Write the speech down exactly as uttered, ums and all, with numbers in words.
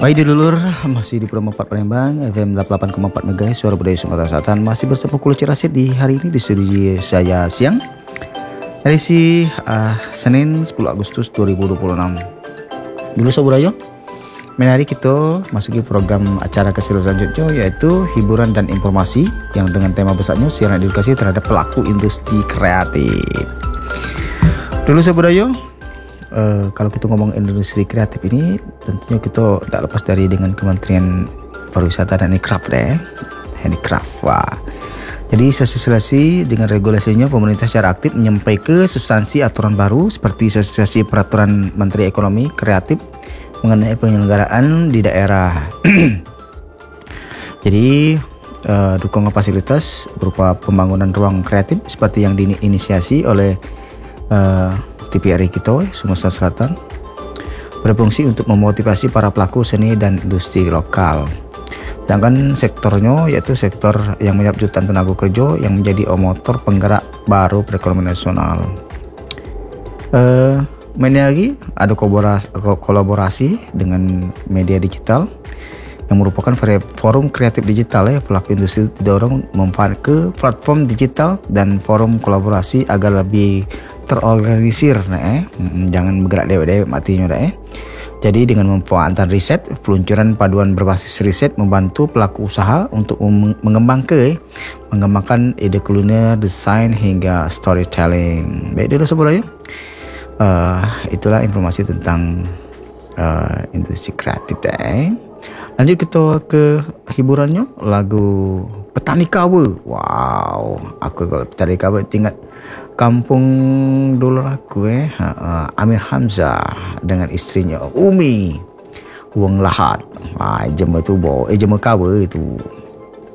Baik dulur, masih di Promo empat Palembang, F M delapan puluh delapan koma empat MHz, Suara Budaya Sumatera Selatan. Masih bersama Kulici Rasid di hari ini di studio saya siang. Edisi uh, Senin sepuluh Agustus dua ribu dua puluh enam. Dulu Sobrayo, mari kita masuki program acara keseluruhan selanjutnya, yaitu hiburan dan informasi yang dengan tema besarnya siaran edukasi terhadap pelaku industri kreatif. Dulu Sobrayo, Uh, kalau kita ngomong industri kreatif ini, tentunya kita tak lepas dari dengan Kementerian Pariwisata dan Handicraft deh, Handicraft. Wah. Jadi sosialisasi dengan regulasinya, pemerintah secara aktif menyampaikan ke substansi aturan baru seperti sosialisasi peraturan Menteri Ekonomi Kreatif mengenai penyelenggaraan di daerah. Jadi uh, dukungan fasilitas berupa pembangunan ruang kreatif seperti yang diinisiasi oleh uh, T P R I kita Sumatera Selatan berfungsi untuk memotivasi para pelaku seni dan industri lokal. Sedangkan sektornya yaitu sektor yang menyerap jutaan tenaga kerja yang menjadi motor penggerak baru perekonomian nasional. Uh, Media lagi ada kolaborasi, kolaborasi dengan media digital yang merupakan forum kreatif digital ya. Pelaku industri didorong memanfaatkan ke platform digital dan forum kolaborasi agar lebih terorganisir, nah, eh. jangan bergerak dewek-dewek matinya dah, eh. Jadi dengan memanfaatkan riset, peluncuran paduan berbasis riset membantu pelaku usaha untuk mengembangkan, eh, mengembangkan ide kuliner, desain hingga storytelling. Baik dulu sebuah ya. Uh, itulah informasi tentang uh, industri kreatif dah, eh. Lanjut kita ke hiburannya, lagu Petani Kawa. Wow, aku kalau Petani Kawa tinggal kampung dulu aku eh uh, Amir Hamzah dengan istrinya Umi Wong Lahat. Ah, jema tu bo, eh jema Kawa itu.